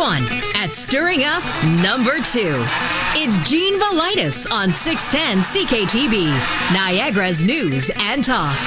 1 at Stirring Up number 2. It's Gene Velitis on 610 CKTB, Niagara's News and Talk.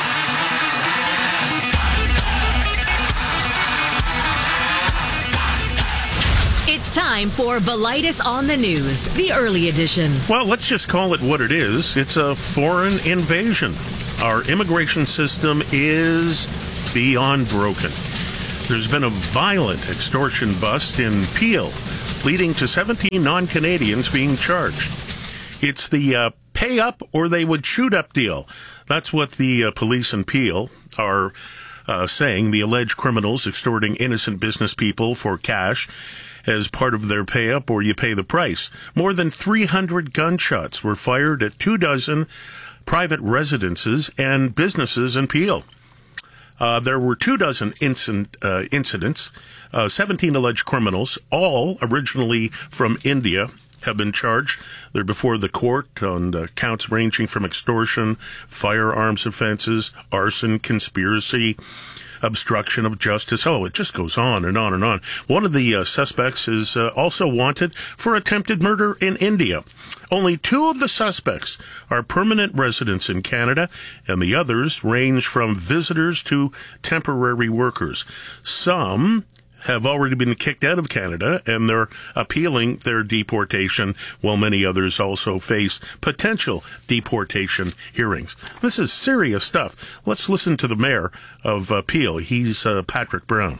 It's time for Velitis on the News, the early edition. Well, let's just call it what it is. It's a foreign invasion. Our immigration system is beyond broken. There's been a violent extortion bust in Peel, leading to 17 non-Canadians being charged. It's the pay up or they would shoot up deal. That's what the police in Peel are saying. The alleged criminals extorting innocent business people for cash as part of their pay up or you pay the price. More than 300 gunshots were fired at 24 private residences and businesses in Peel. There were 24 incidents. 17 alleged criminals, all originally from India, have been charged. They're before the court on counts ranging from extortion, firearms offenses, arson, conspiracy, obstruction of justice. Oh, it just goes on and on and on. One of the suspects is also wanted for attempted murder in India. Only 2 of the suspects are permanent residents in Canada, and the others range from visitors to temporary workers. Some have already been kicked out of Canada, and they're appealing their deportation, while many others also face potential deportation hearings. This is serious stuff. Let's listen to the mayor of Peel. He's Patrick Brown.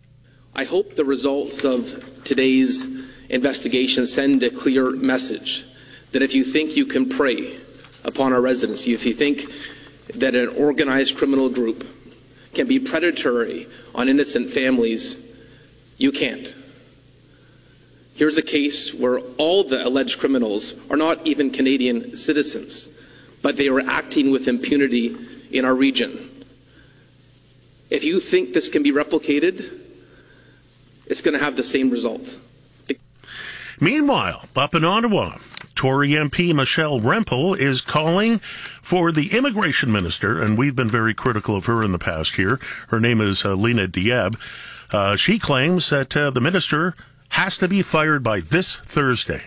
I hope the results of today's investigation send a clear message that if you think you can prey upon our residents, if you think that an organized criminal group can be predatory on innocent families, you can't. Here's a case where all the alleged criminals are not even Canadian citizens, but they are acting with impunity in our region. If you think this can be replicated, it's going to have the same result. Meanwhile, up in Ottawa, Tory MP Michelle Rempel is calling for the immigration minister, and we've been very critical of her in the past here. Her name is Lina Diab. She claims that the minister has to be fired by this Thursday.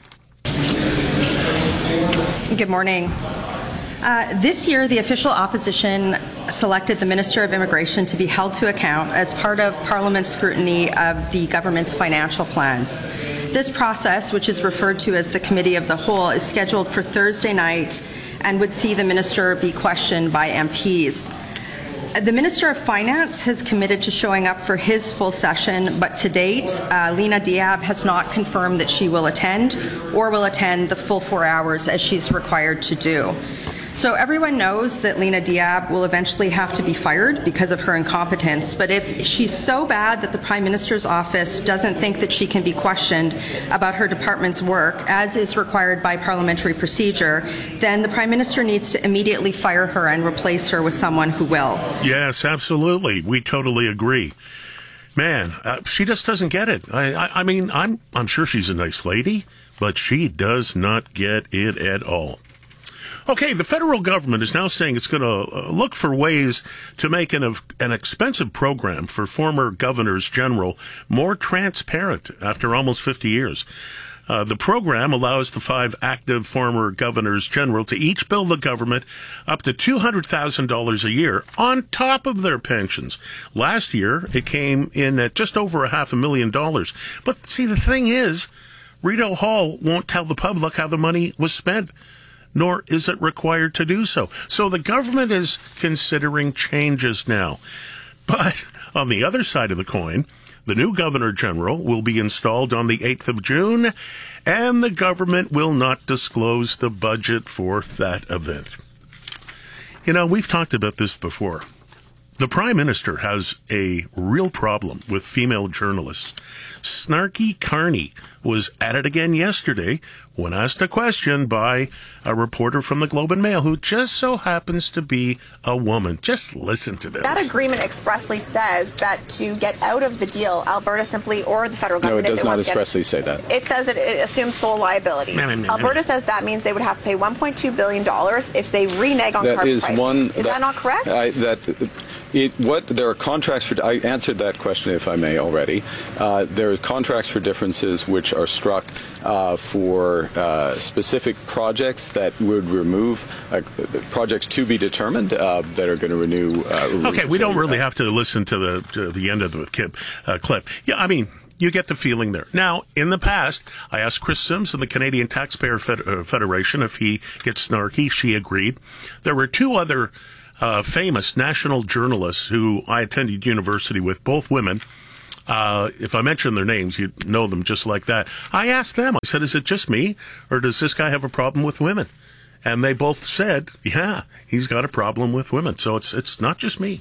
Good morning. This year, the official opposition selected the Minister of Immigration to be held to account as part of Parliament's scrutiny of the government's financial plans. This process, which is referred to as the Committee of the Whole, is scheduled for Thursday night and would see the minister be questioned by MPs. The Minister of Finance has committed to showing up for his full session, but to date, Lina Diab has not confirmed that she will attend or will attend the full 4 hours as she's required to do. So everyone knows that Lina Diab will eventually have to be fired because of her incompetence, but if she's so bad that the Prime Minister's office doesn't think that she can be questioned about her department's work, as is required by parliamentary procedure, then the Prime Minister needs to immediately fire her and replace her with someone who will. Yes, absolutely. We totally agree. Man, she just doesn't get it. I mean, I'm sure she's a nice lady, but she does not get it at all. Okay, the federal government is now saying it's going to look for ways to make an expensive program for former governors general more transparent after almost 50 years. The program allows the 5 active former governors general to each bill the government up to $200,000 a year on top of their pensions. Last year, it came in at just over $500,000. But see, the thing is, Rideau Hall won't tell the public how the money was spent, nor is it required to do so. So the government is considering changes now. But on the other side of the coin, the new Governor General will be installed on the 8th of June, and the government will not disclose the budget for that event. You know, we've talked about this before. The Prime Minister has a real problem with female journalists. Snarky Carney was at it again yesterday when asked a question by a reporter from the Globe and Mail who just so happens to be a woman. Just listen to this. That agreement expressly says that to get out of the deal, Alberta simply, or the federal government... No, it does not expressly say that. It says that it assumes sole liability. Alberta says that means they would have to pay $1.2 billion if they renege on carbon pricing. Is that not correct? There are contracts for... I answered that question, if I may, already. There are contracts for differences which are struck for specific projects that would remove projects to be determined that are going to renew. Okay, we don't really have to listen to the end of the clip. Yeah, I mean, you get the feeling there. Now, in the past, I asked Chris Sims of the Canadian Taxpayer Federation if he gets snarky. She agreed. There were two other famous national journalists who I attended university with, both women. If I mention their names, you'd know them just like that. I asked them, I said, is it just me, or does this guy have a problem with women? And they both said, yeah, he's got a problem with women. So it's not just me.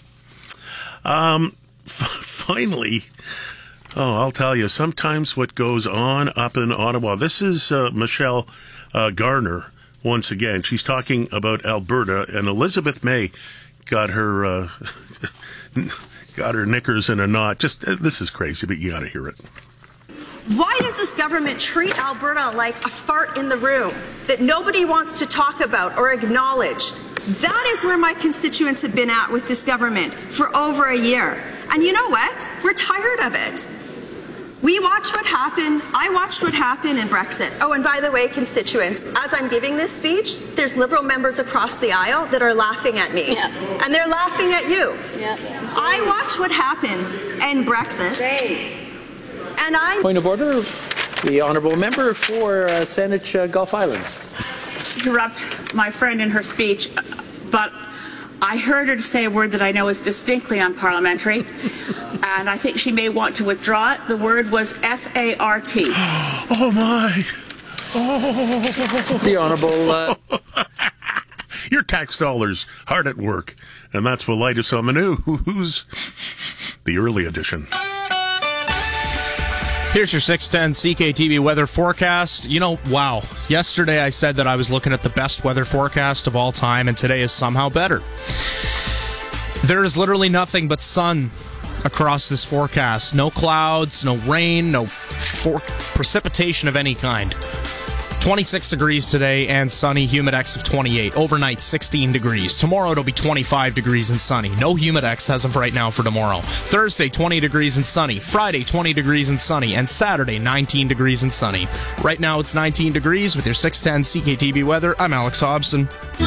Finally, I'll tell you, sometimes what goes on up in Ottawa, this is Michelle Garner once again. She's talking about Alberta, and Elizabeth May got her... got her knickers in a knot. This is crazy, but you got to hear it. Why does this government treat Alberta like a fart in the room that nobody wants to talk about or acknowledge? That is where my constituents have been at with this government for over a year. And you know what? We're tired of it. We watched what happened. I watched what happened in Brexit. Oh, and by the way, constituents, as I'm giving this speech, there's Liberal members across the aisle that are laughing at me. Yeah. And they're laughing at you. Yeah. I watched what happened in Brexit. And Point of order. The honourable member for Saanich Gulf Islands. Interrupt my friend in her speech, but I heard her say a word that I know is distinctly unparliamentary, and I think she may want to withdraw it. The word was F-A-R-T. Oh, my. Oh. The Honourable... Your tax dollars hard at work, and that's Velitis on the news. The early edition. Here's your 610 CKTV weather forecast. Wow. Yesterday I said that I was looking at the best weather forecast of all time, and today is somehow better. There is literally nothing but sun across this forecast. No clouds, no rain, no precipitation of any kind. 26 degrees today and sunny, humidex of 28. Overnight, 16 degrees. Tomorrow it'll be 25 degrees and sunny. No humidex as of right now for tomorrow. Thursday, 20 degrees and sunny. Friday, 20 degrees and sunny. And Saturday, 19 degrees and sunny. Right now it's 19 degrees with your 610 CKTV weather. I'm Alex Hobson.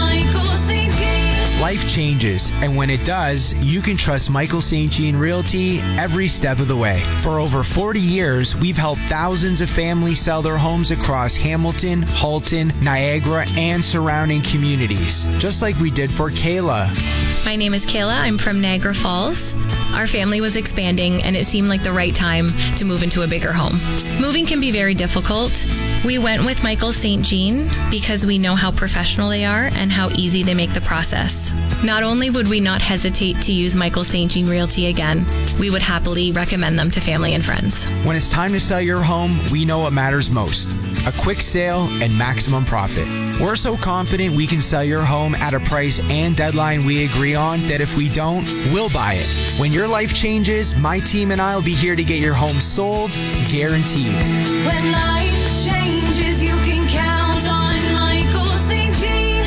Life changes, and when it does, you can trust Michael St. Jean Realty every step of the way. For over 40 years, we've helped thousands of families sell their homes across Hamilton, Halton, Niagara, and surrounding communities, just like we did for Kayla. My name is Kayla. I'm from Niagara Falls. Our family was expanding, and it seemed like the right time to move into a bigger home. Moving can be very difficult. We went with Michael St. Jean because we know how professional they are and how easy they make the process. Not only would we not hesitate to use Michael St. Jean Realty again, we would happily recommend them to family and friends. When it's time to sell your home, we know what matters most: a quick sale and maximum profit. We're so confident we can sell your home at a price and deadline we agree on that if we don't, we'll buy it. When your life changes, my team and I will be here to get your home sold, guaranteed. When life changes, you can count on Michael St. Jean.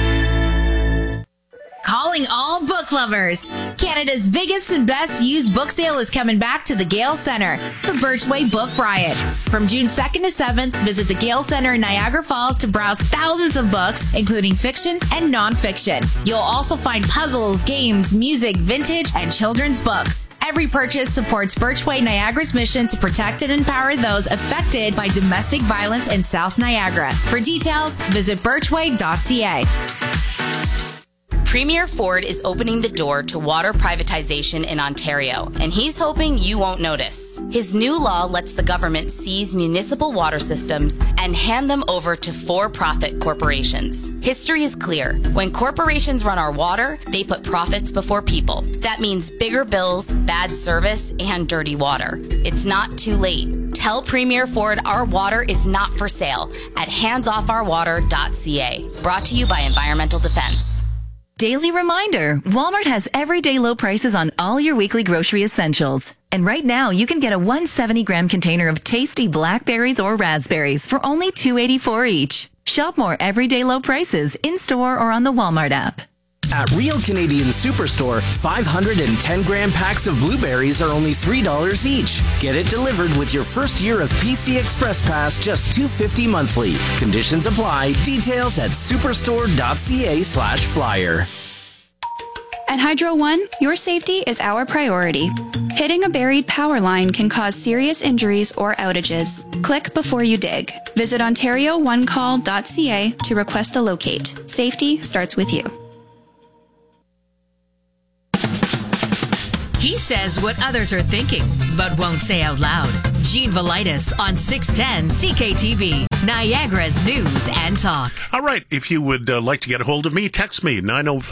Calling all book lovers. Canada's biggest and best used book sale is coming back to the Gale Centre, the Birchway Book Riot. From June 2nd to 7th, visit the Gale Centre in Niagara Falls to browse thousands of books, including fiction and non-fiction. You'll also find puzzles, games, music, vintage, and children's books. Every purchase supports Birchway Niagara's mission to protect and empower those affected by domestic violence in South Niagara. For details, visit birchway.ca. Premier Ford is opening the door to water privatization in Ontario, and he's hoping you won't notice. His new law lets the government seize municipal water systems and hand them over to for-profit corporations. History is clear. When corporations run our water, they put profits before people. That means bigger bills, bad service, and dirty water. It's not too late. Tell Premier Ford our water is not for sale at handsoffourwater.ca. Brought to you by Environmental Defense. Daily reminder, Walmart has everyday low prices on all your weekly grocery essentials. And right now, you can get a 170-gram container of tasty blackberries or raspberries for only $2.84 each. Shop more everyday low prices in-store or on the Walmart app. At Real Canadian Superstore, 510-gram packs of blueberries are only $3 each. Get it delivered with your first year of PC Express Pass, just $2.50 monthly. Conditions apply. Details at superstore.ca/flyer. At Hydro One, your safety is our priority. Hitting a buried power line can cause serious injuries or outages. Click before you dig. Visit OntarioOneCall.ca to request a locate. Safety starts with you. He says what others are thinking, but won't say out loud. Gene Velitis on 610 CKTB, Niagara's News and Talk. All right, if you would like to get a hold of me, text me,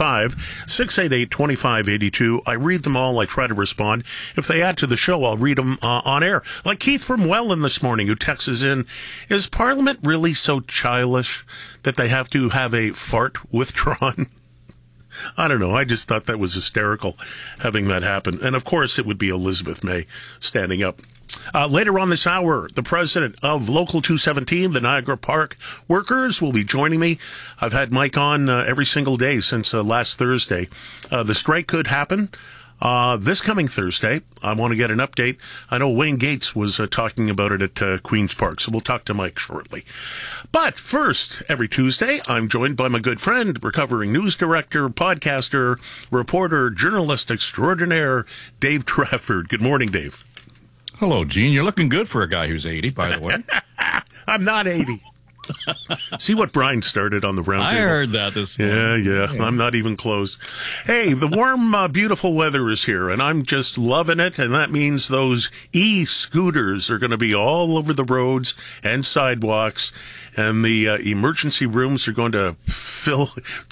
905-688-2582. I read them all. I try to respond. If they add to the show, I'll read them on air. Like Keith from Welland this morning, who texts in, is Parliament really so childish that they have to have a fart withdrawn? I don't know. I just thought that was hysterical, having that happen. And, of course, it would be Elizabeth May standing up. Later on this hour, the president of Local 217, the Niagara Park workers, will be joining me. I've had Mike on every single day since last Thursday. The strike could happen this coming Thursday. I want to get an update. I know Wayne Gates was talking about it at Queen's Park, so we'll talk to Mike shortly. But first, every Tuesday, I'm joined by my good friend, recovering news director, podcaster, reporter, journalist extraordinaire, Dave Trafford. Good morning, Dave. Hello, Gene. You're looking good for a guy who's 80, by the way. I'm not 80. See what Brian started on the round table. I heard that this morning. Yeah. I'm not even close. Hey, the warm, beautiful weather is here, and I'm just loving it, and that means those e-scooters are going to be all over the roads and sidewalks, and the emergency rooms are going to fill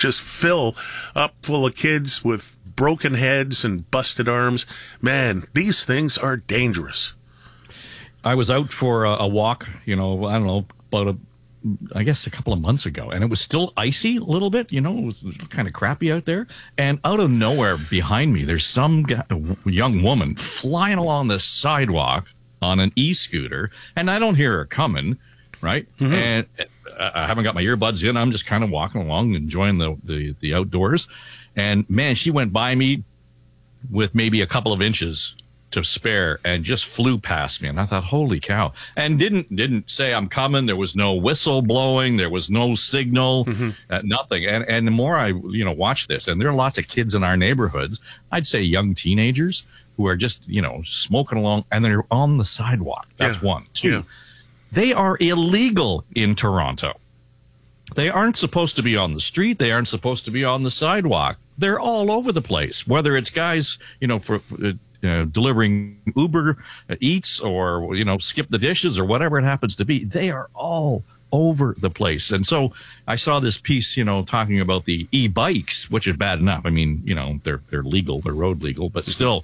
up full of kids with broken heads and busted arms. Man, these things are dangerous. I was out for a walk, I don't know, about I guess a couple of months ago, and it was still icy a little bit, it was kind of crappy out there. And out of nowhere behind me, there's some young woman flying along the sidewalk on an e-scooter, and I don't hear her coming, right? Mm-hmm. And I haven't got my earbuds in. I'm just kind of walking along, enjoying the outdoors. And man, she went by me with maybe a couple of inches to spare and just flew past me. And I thought, holy cow. And didn't say I'm coming. There was no whistle blowing. There was no signal, nothing. And the more I, watch this, and there are lots of kids in our neighborhoods, I'd say young teenagers who are just, smoking along, and they're on the sidewalk. That's one. Two, they are illegal in Toronto. They aren't supposed to be on the street. They aren't supposed to be on the sidewalk. They're all over the place, whether it's guys, for delivering Uber Eats or, skip the dishes or whatever it happens to be. They are all over the place. And so I saw this piece, talking about the e-bikes, which is bad enough. I mean, they're legal, they're road legal, but still,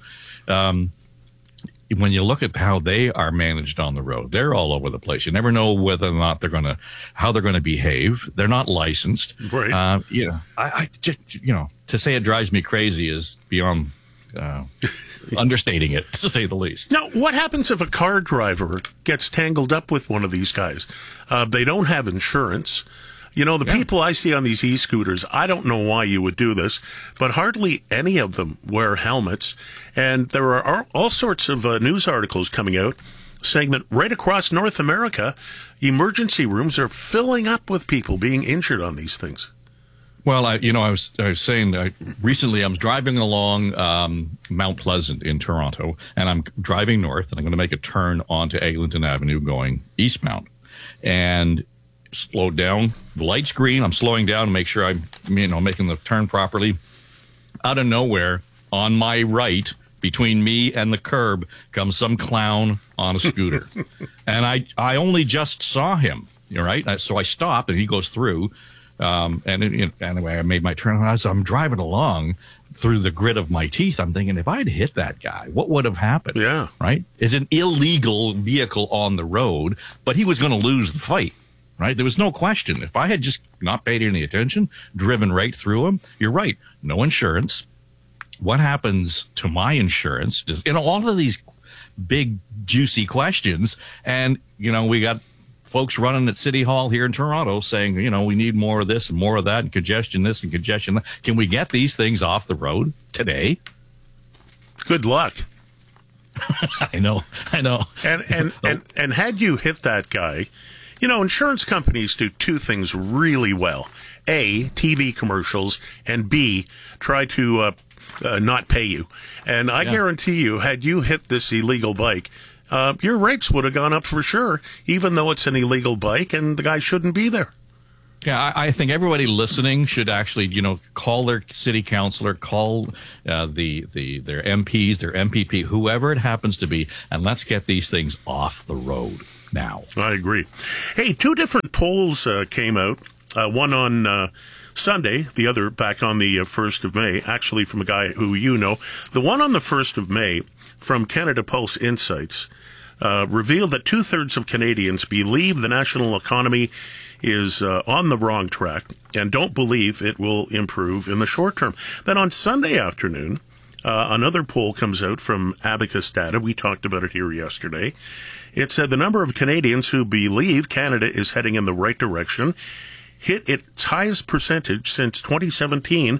when you look at how they are managed on the road, they're all over the place. You never know whether or not how they're going to behave. They're not licensed. Right. I just, to say it drives me crazy is beyond, understating it, to say the least. Now, what happens if a car driver gets tangled up with one of these guys? They don't have insurance. People I see on these e-scooters, I don't know why you would do this, but hardly any of them wear helmets. And there are all sorts of news articles coming out saying that right across North America, emergency rooms are filling up with people being injured on these things. Well, I was saying recently I was driving along Mount Pleasant in Toronto, and I'm driving north, and I'm going to make a turn onto Eglinton Avenue going eastbound, and slowed down. The light's green. I'm slowing down to make sure I'm making the turn properly. Out of nowhere, on my right, between me and the curb, comes some clown on a scooter, and I only just saw him. Right, so I stop, and he goes through. And anyway, I made my turn. As I'm driving along, through the grit of my teeth, I'm thinking, if I'd hit that guy, what would have happened? Yeah. Right? It's an illegal vehicle on the road, but he was going to lose the fight. Right? There was no question. If I had just not paid any attention, driven right through him, you're right. No insurance. What happens to my insurance? Just, all of these big, juicy questions. And, we got folks running at City Hall here in Toronto saying, we need more of this and more of that and congestion this and congestion that. Can we get these things off the road today? Good luck. I know. And had you hit that guy, insurance companies do two things really well. A, TV commercials, and B, try to not pay you. And I guarantee you, had you hit this illegal bike, your rates would have gone up for sure, even though it's an illegal bike and the guy shouldn't be there. Yeah, I think everybody listening should actually, call their city councilor, call their MPs, their MPP, whoever it happens to be, and let's get these things off the road now. I agree. Hey, two different polls came out. One on Sunday, the other back on the 1st of May, actually from a guy who you know. The one on the 1st of May from Canada Pulse Insights revealed that 2/3 of Canadians believe the national economy is on the wrong track and don't believe it will improve in the short term. Then on Sunday afternoon, another poll comes out from Abacus Data. We talked about it here yesterday. It said the number of Canadians who believe Canada is heading in the right direction hit its highest percentage since 2017.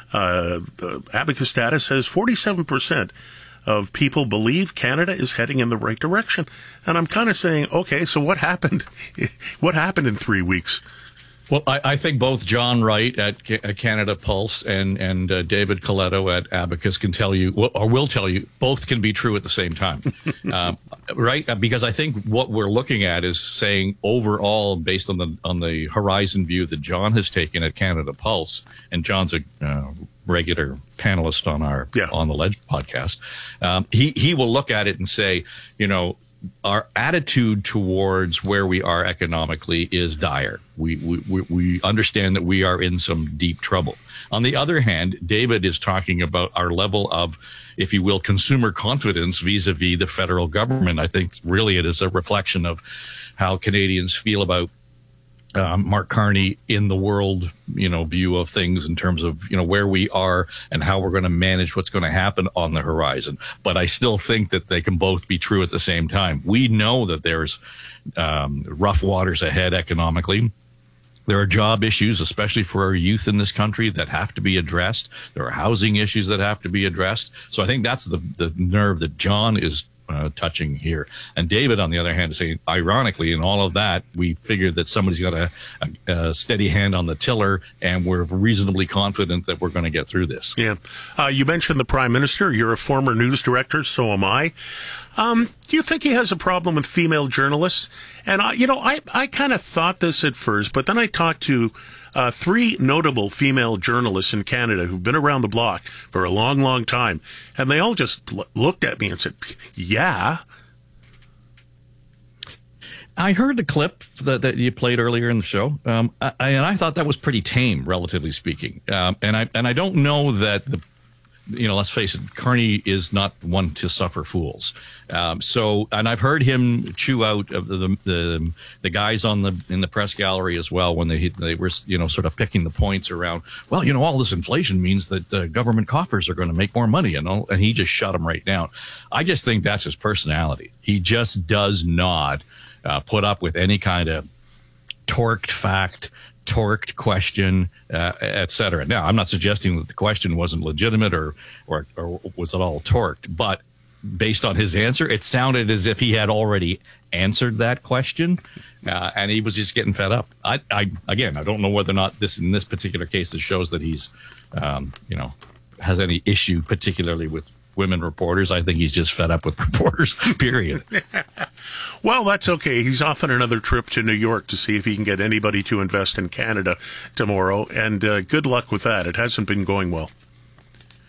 Abacus Data says 47% of people believe Canada is heading in the right direction. And I'm kind of saying, okay, so what happened? What happened in 3 weeks? Well, I think both John Wright at Canada Pulse and David Coletto at Abacus can tell you, or will tell you, both can be true at the same time, right? Because I think what we're looking at is saying overall, based on the horizon view that John has taken at Canada Pulse, and John's a regular panelist on our On the Ledge podcast. He will look at it and say, our attitude towards where we are economically is dire. We understand that we are in some deep trouble. On the other hand, David is talking about our level of, if you will, consumer confidence vis-a-vis the federal government. I think really it is a reflection of how Canadians feel about Mark Carney in the world, view of things in terms of, where we are and how we're going to manage what's going to happen on the horizon. But I still think that they can both be true at the same time. We know that there's rough waters ahead economically. There are job issues, especially for our youth in this country, that have to be addressed. There are housing issues that have to be addressed. So I think that's the nerve that John is touching here. And David, on the other hand, is saying, ironically, in all of that, we figured that somebody's got a steady hand on the tiller, and we're reasonably confident that we're going to get through this. Yeah. You mentioned the Prime Minister. You're a former news director, so am I. Do you think he has a problem with female journalists? And, I kind of thought this at first, but then I talked to 3 notable female journalists in Canada who've been around the block for a long, long time, and they all just looked at me and said, yeah. I heard the clip that you played earlier in the show, and I thought that was pretty tame, relatively speaking. And I don't know that let's face it, Carney is not one to suffer fools. And I've heard him chew out of the guys in the press gallery as well when they were, sort of picking the points around, well, all this inflation means that the government coffers are going to make more money, and he just shut them right down. I just think that's his personality. He just does not put up with any kind of torqued fact, torqued question, et cetera. Now, I'm not suggesting that the question wasn't legitimate or was at all torqued, but based on his answer, it sounded as if he had already answered that question, and he was just getting fed up. I don't know whether or not in this particular case, this shows that he's, has any issue particularly with women reporters. I think he's just fed up with reporters, period. Well, that's okay. He's off on another trip to New York to see if he can get anybody to invest in Canada tomorrow, and good luck with that. It hasn't been going well.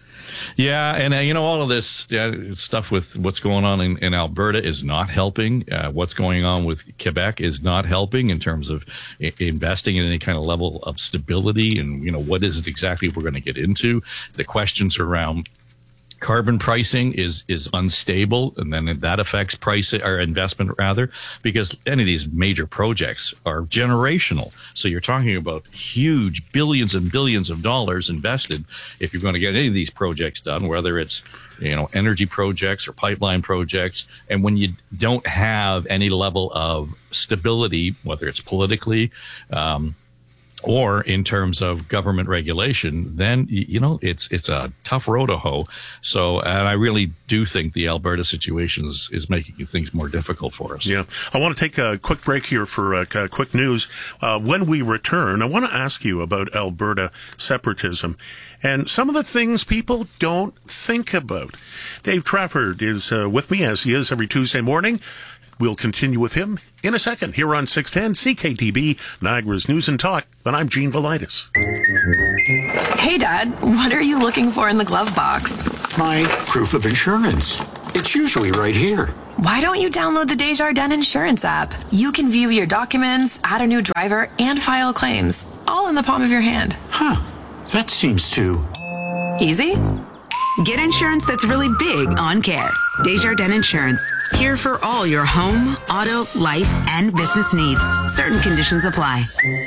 Yeah, and all of this stuff with what's going on in Alberta is not helping. What's going on with Quebec is not helping in terms of investing in any kind of level of stability. And, what is it exactly we're going to get into? The questions around carbon pricing is unstable, and then that affects pricing or investment rather, because any of these major projects are generational. So you're talking about huge billions and billions of dollars invested if you're going to get any of these projects done, whether it's energy projects or pipeline projects. And when you don't have any level of stability, whether it's politically, or in terms of government regulation, then, it's a tough road to hoe. So, and I really do think the Alberta situation is making things more difficult for us. Yeah. I want to take a quick break here for quick news. When we return, I want to ask you about Alberta separatism and some of the things people don't think about. Dave Trafford is with me, as he is every Tuesday morning. We'll continue with him in a second here on 610 CKTB, Niagara's News and Talk. And I'm Gene Velitis. Hey, Dad, what are you looking for in the glove box? My proof of insurance. It's usually right here. Why don't you download the Desjardins Insurance app? You can view your documents, add a new driver, and file claims, all in the palm of your hand. Huh. That seems too easy. Get insurance that's really big on care. Desjardins Insurance. Here for all your home, auto, life, and business needs. Certain conditions apply.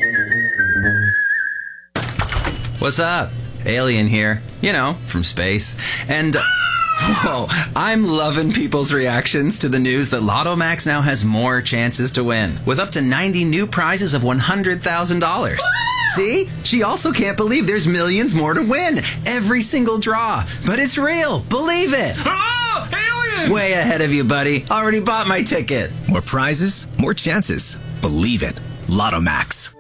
What's up? Alien here. From space. And, I'm loving people's reactions to the news that Lotto Max now has more chances to win, with up to 90 new prizes of $100,000. See? She also can't believe there's millions more to win. Every single draw. But it's real. Believe it. Oh, alien! Way ahead of you, buddy. Already bought my ticket. More prizes, more chances. Believe it. Lotto Max.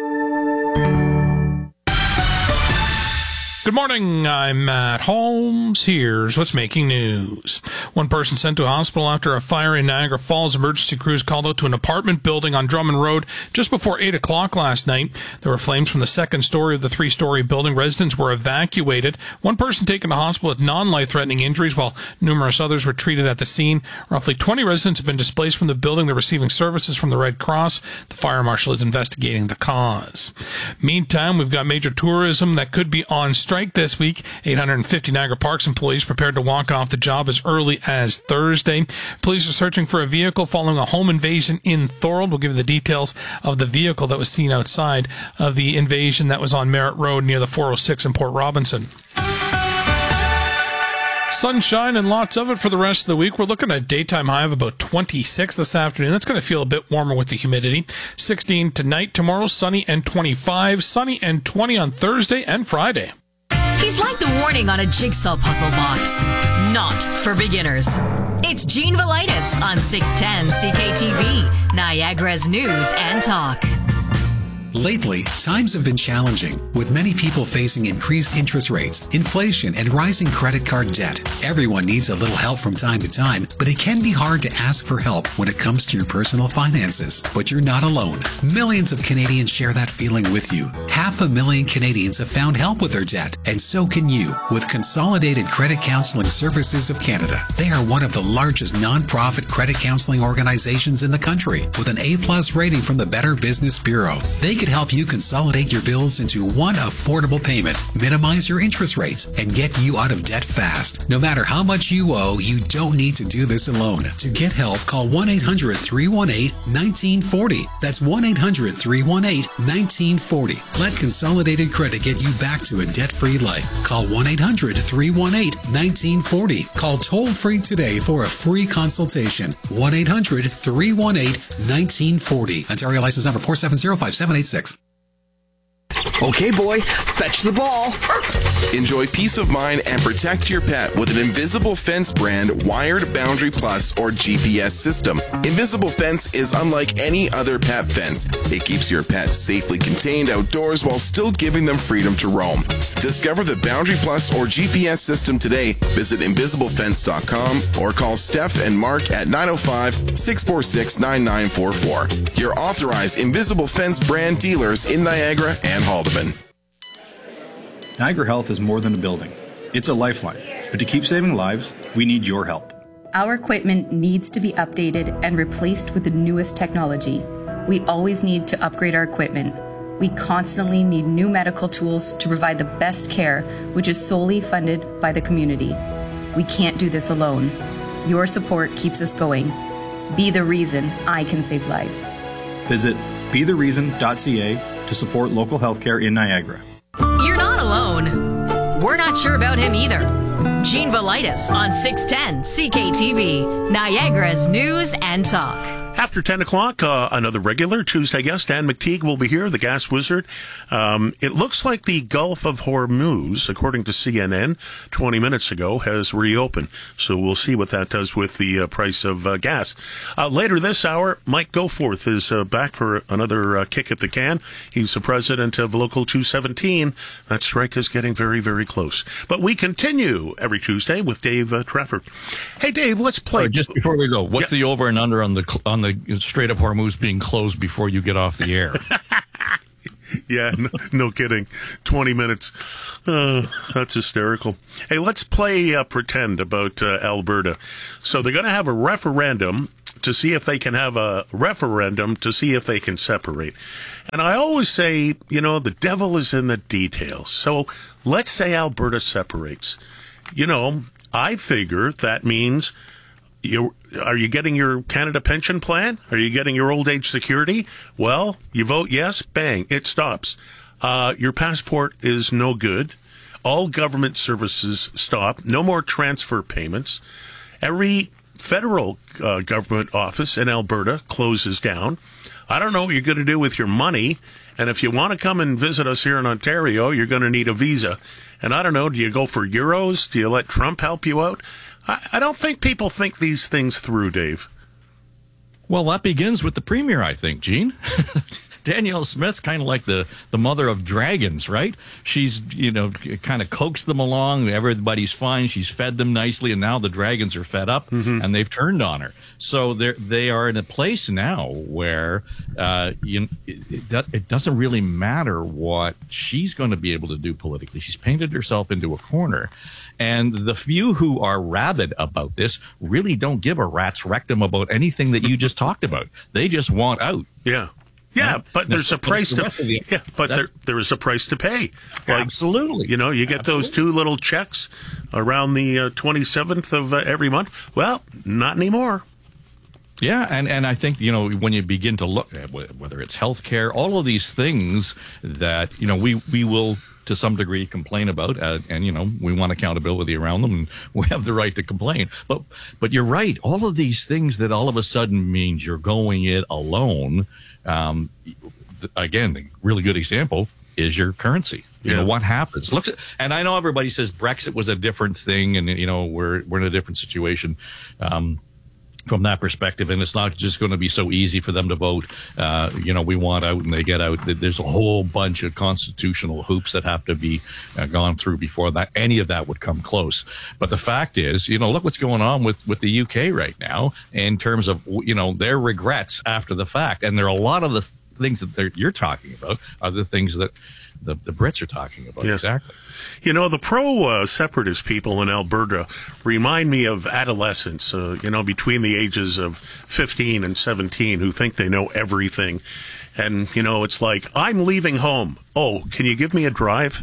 Good morning, I'm Matt Holmes. Here's what's making news. One person sent to a hospital after a fire in Niagara Falls. Emergency crews called out to an apartment building on Drummond Road just before 8 o'clock last night. There were flames from the second story of the three-story building. Residents were evacuated. One person taken to hospital with non-life-threatening injuries, while numerous others were treated at the scene. Roughly 20 residents have been displaced from the building. They're receiving services from the Red Cross. The fire marshal is investigating the cause. Meantime, we've got major tourism that could be on strike this week. 850 Niagara Parks employees prepared to walk off the job as early as Thursday. Police are searching for a vehicle following a home invasion in Thorold. We'll give you the details of the vehicle that was seen outside of the invasion that was on Merritt Road near the 406 in Port Robinson. Sunshine and lots of it for the rest of the week. We're looking at a daytime high of about 26 this afternoon. That's going to feel a bit warmer with the humidity. 16 tonight, tomorrow sunny and 25, sunny and 20 on Thursday and Friday. He's like the warning on a jigsaw puzzle box. Not for beginners. It's Gene Velitis on 610 CKTB, Niagara's News and Talk. Lately, times have been challenging, with many people facing increased interest rates, inflation, and rising credit card debt. Everyone needs a little help from time to time, but it can be hard to ask for help when it comes to your personal finances. But you're not alone. Millions of Canadians share that feeling with you. 500,000 Canadians have found help with their debt, and so can you with Consolidated Credit Counseling Services of Canada. They are one of the largest non-profit credit counseling organizations in the country, with an A+ rating from the Better Business Bureau. They can help you consolidate your bills into one affordable payment, minimize your interest rates, and get you out of debt fast. No matter how much you owe, you don't need to do this alone. To get help, call 1-800-318-1940. That's 1-800-318-1940. Let Consolidated Credit get you back to a debt-free life. Call 1-800-318-1940. Call toll-free today for a free consultation. 1-800-318-1940. Ontario license number 4705786. Okay, boy, fetch the ball. Enjoy peace of mind and protect your pet with an Invisible Fence brand wired Boundary Plus or GPS system. Invisible Fence is unlike any other pet fence. It keeps your pet safely contained outdoors while still giving them freedom to roam. Discover the Boundary Plus or GPS system today. Visit invisiblefence.com or call Steph and Mark at 905-646-9944. Your authorized Invisible Fence brand dealers in Niagara and Haldeman. Niagara Health is more than a building. It's a lifeline, but to keep saving lives, we need your help. Our equipment needs to be updated and replaced with the newest technology. We always need to upgrade our equipment. We constantly need new medical tools to provide the best care, which is solely funded by the community. We can't do this alone. Your support keeps us going. Be the reason I can save lives. Visit bethereason.ca to support local healthcare in Niagara. You're not alone. We're not sure about him either. Gene Velitis on 610 CKTV, Niagara's News and Talk. After 10 o'clock, another regular Tuesday guest, Dan McTeague, will be here, the gas wizard. It looks like the Gulf of Hormuz, according to CNN 20 minutes ago, has reopened. So we'll see what that does with the price of gas. Later this hour, Mike Goforth is back for another kick at the can. He's the president of Local 217. That strike is getting very, very close. But we continue every Tuesday with Dave Trafford. Hey, Dave, let's play. Just before we go, what's the over and under on the Strait of Hormuz being closed before you get off the air? Yeah, no kidding. 20 minutes. That's hysterical. Hey, let's play pretend about Alberta. So they're going to have a referendum to see if they can have a referendum to see if they can separate. And I always say, the devil is in the details. So let's say Alberta separates. I figure that means are you getting your Canada pension plan? Are you getting your old age security? Well, you vote yes, bang, it stops. Your passport is no good. All government services stop. No more transfer payments. Every federal government office in Alberta closes down. I don't know what you're going to do with your money. And if you want to come and visit us here in Ontario, you're going to need a visa. And I don't know, do you go for euros? Do you let Trump help you out? I don't think people think these things through, Dave. Well, that begins with the premier, I think, Gene. Danielle Smith's kind of like the mother of dragons, right? She's, kind of coaxed them along. Everybody's fine. She's fed them nicely, and now the dragons are fed up, and they've turned on her. So they are in a place now where it doesn't really matter what she's going to be able to do politically. She's painted herself into a corner. And the few who are rabid about this really don't give a rat's rectum about anything that you just talked about. They just want out. Yeah. Yeah, but there's a price to there is a price to pay. Absolutely. You get those two little checks around the 27th of every month. Well, not anymore. Yeah, and I think, when you begin to look at whether it's healthcare, all of these things that, we will to some degree complain about, and we want accountability around them, and we have the right to complain. But you're right. All of these things that all of a sudden means you're going it alone. Again, the really good example is your currency. What happens? And I know everybody says Brexit was a different thing, and we're in a different situation. From that perspective, and it's not just going to be so easy for them to vote. We want out and they get out. There's a whole bunch of constitutional hoops that have to be gone through before that any of that would come close. But the fact is, look what's going on with the UK right now in terms of their regrets after the fact, and there are a lot of the things that you're talking about are the things that the Brits are talking about. Yeah. Exactly. The pro-separatist people in Alberta remind me of adolescents, between the ages of 15 and 17 who think they know everything. And, it's like, I'm leaving home. Oh, can you give me a drive?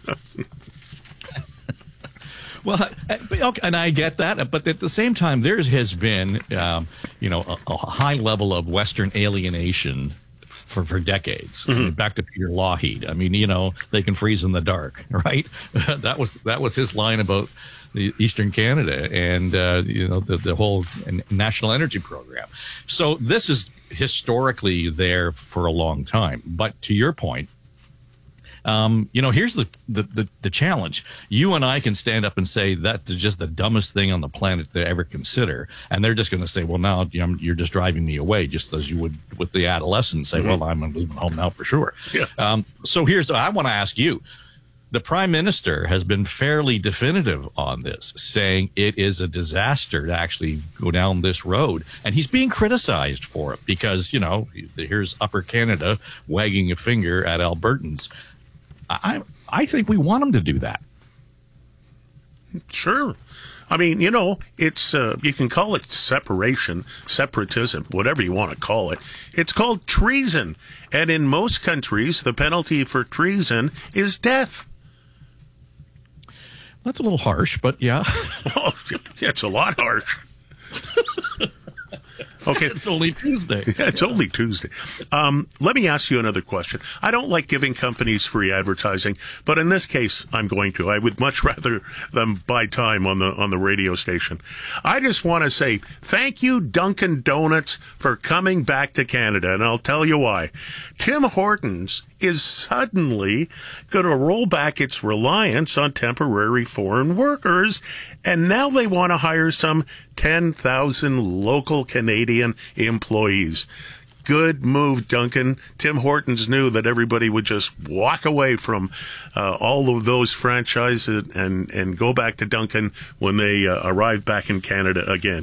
Well, okay, and I get that, but at the same time, there has been, a high level of Western alienation for decades. Back to Peter Lougheed. They can freeze in the dark, right? that was his line about the Eastern Canada and the whole national energy program. So this is historically there for a long time. But to your point, here's the challenge. You and I can stand up and say that's just the dumbest thing on the planet to ever consider, and they're just going to say, well, now you're just driving me away, just as you would with the adolescent say, well, I'm leaving home now for sure. Yeah. So I want to ask you. The Prime Minister has been fairly definitive on this, saying it is a disaster to actually go down this road. And he's being criticized for it because, here's Upper Canada wagging a finger at Albertans. I think we want him to do that. Sure. I mean, it's you can call it separatism, whatever you want to call it. It's called treason. And in most countries, the penalty for treason is death. That's a little harsh, but yeah. Oh, it's a lot harsh. Okay. It's only Tuesday. Yeah, it's only Tuesday. Let me ask you another question. I don't like giving companies free advertising, but in this case, I'm going to. I would much rather them buy time on the radio station. I just want to say thank you, Dunkin' Donuts, for coming back to Canada, and I'll tell you why. Tim Hortons is suddenly going to roll back its reliance on temporary foreign workers, and now they want to hire some 10,000 local Canadian employees. Good move, Duncan. Tim Hortons knew that everybody would just walk away from all of those franchises and go back to Duncan when they arrive back in Canada again.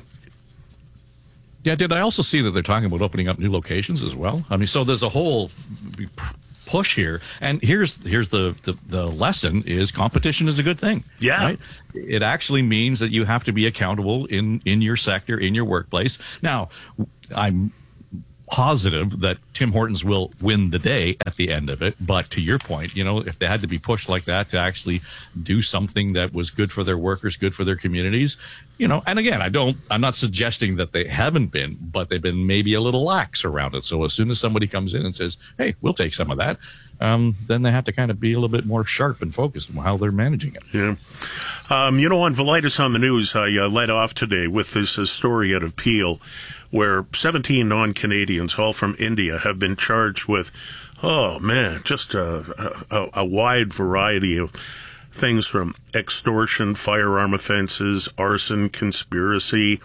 Yeah, did I also see that they're talking about opening up new locations as well? I mean, so there's a whole push here, and here's the lesson is competition is a good thing. Yeah, right? It actually means that you have to be accountable in your sector, in your workplace. Now, I'm positive that Tim Hortons will win the day at the end of it, but to your point, if they had to be pushed like that to actually do something that was good for their workers, good for their communities, and again, I'm not suggesting that they haven't been, but they've been maybe a little lax around it. So as soon as somebody comes in and says, hey, we'll take some of that, then they have to kind of be a little bit more sharp and focused on how they're managing it. Yeah. On Velitis on the News, I led off today with this story out of Peel, where 17 non-Canadians, all from India, have been charged with, just a wide variety of things from extortion, firearm offenses, arson, conspiracy.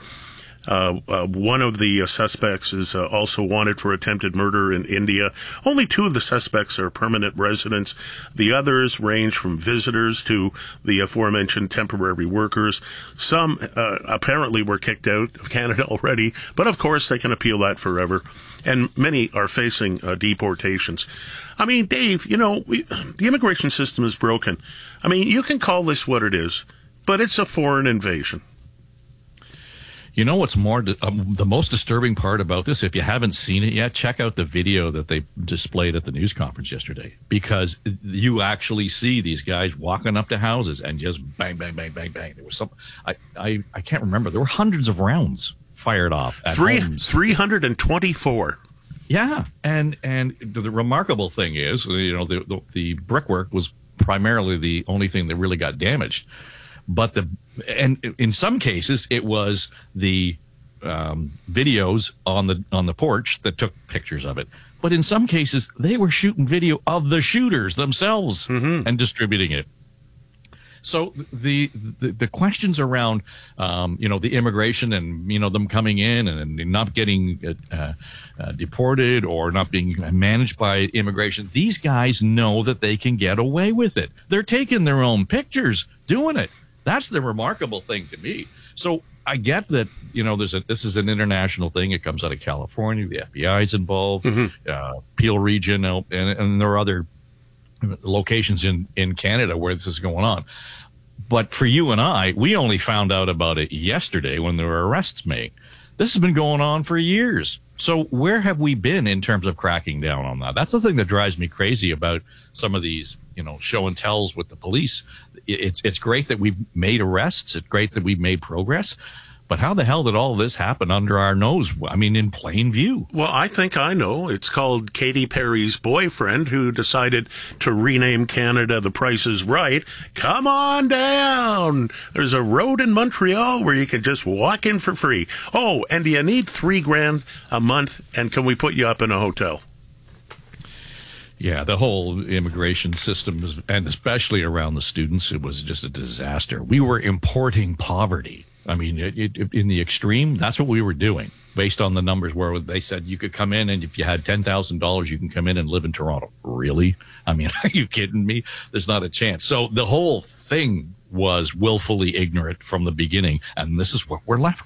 One of the suspects is also wanted for attempted murder in India. Only 2 of the suspects are permanent residents. The others range from visitors to the aforementioned temporary workers. Some apparently were kicked out of Canada already, but of course they can appeal that forever. And many are facing deportations. I mean, Dave, the immigration system is broken. I mean, you can call this what it is, but it's a foreign invasion. You know what's the most disturbing part about this? If you haven't seen it yet, check out the video that they displayed at the news conference yesterday, because you actually see these guys walking up to houses and just bang, bang, bang, bang, bang. There was some, I can't remember. There were hundreds of rounds fired off at homes. 324. Yeah, and the remarkable thing is, the brickwork was primarily the only thing that really got damaged. But in some cases, it was the videos on the porch that took pictures of it. But in some cases, they were shooting video of the shooters themselves and distributing it. So the questions around the immigration and them coming in and not getting deported or not being managed by immigration, these guys know that they can get away with it. They're taking their own pictures doing it. That's the remarkable thing to me. So I get that, this is an international thing. It comes out of California. The FBI is involved, Peel region, and there are other locations in Canada where this is going on. But for you and I, we only found out about it yesterday when there were arrests made. This has been going on for years. So where have we been in terms of cracking down on that? That's the thing that drives me crazy about some of these, show and tells with the police. It's great that we've made arrests. It's great that we've made progress. But how the hell did all this happen under our nose? I mean, in plain view. Well, I think I know. It's called Katy Perry's boyfriend, who decided to rename Canada The Price is Right. Come on down. There's a road in Montreal where you can just walk in for free. Oh, and do you need $3,000 a month? And can we put you up in a hotel? Yeah, the whole immigration system, and especially around the students, it was just a disaster. We were importing poverty. I mean, in the extreme, that's what we were doing, based on the numbers where they said you could come in and if you had $10,000, you can come in and live in Toronto. Really? I mean, are you kidding me? There's not a chance. So the whole thing was willfully ignorant from the beginning, and this is what we're left with.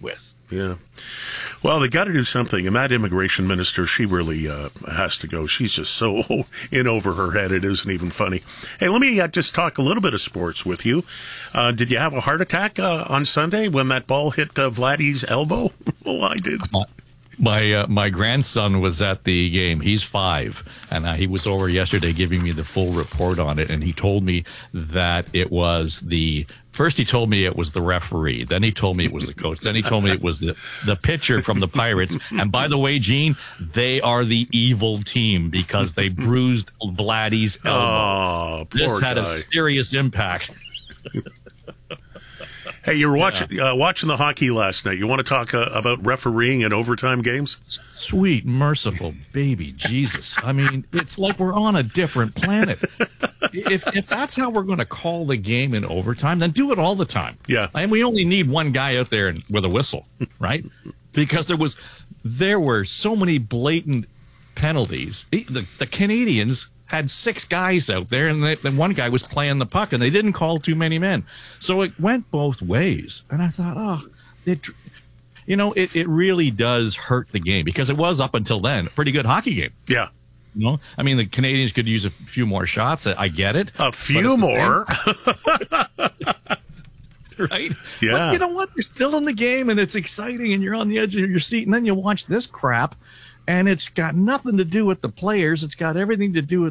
Yeah. Well, they got to do something, and that immigration minister, she really has to go. She's just so in over her head, it isn't even funny. Hey, let me just talk a little bit of sports with you. Did you have a heart attack on Sunday when that ball hit Vladdy's elbow? Oh, I did. My grandson was at the game. He's 5, and he was over yesterday giving me the full report on it, and he told me that it was first he told me it was the referee, then he told me it was the coach, then he told me it was the pitcher from the Pirates. And by the way, Gene, they are the evil team because they bruised Vladdy's elbow. Oh, poor This had guy. a serious impact. Hey, you were watching the hockey last night. You want to talk about refereeing in overtime games? Sweet, merciful baby Jesus. I mean, it's like we're on a different planet. If that's how we're going to call the game in overtime, then do it all the time. Yeah. And we only need one guy out there with a whistle, right? Because there were so many blatant penalties. The Canadians had 6 guys out there, and then one guy was playing the puck, and they didn't call too many men. So it went both ways. And I thought, it really does hurt the game, because it was, up until then, a pretty good hockey game. Yeah. You know, I mean, the Canadians could use a few more shots. I get it. A few more. Right? Yeah. But you know what? You're still in the game, and it's exciting, and you're on the edge of your seat, and then you watch this crap, and it's got nothing to do with the players. It's got everything to do with